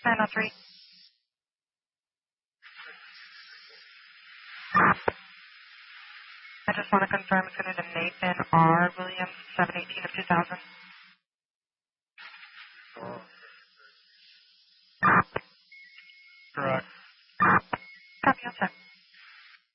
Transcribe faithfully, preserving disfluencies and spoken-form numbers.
nine oh three. I just want to confirm it's going to Nathan R. Williams, seven eighteen of two thousand.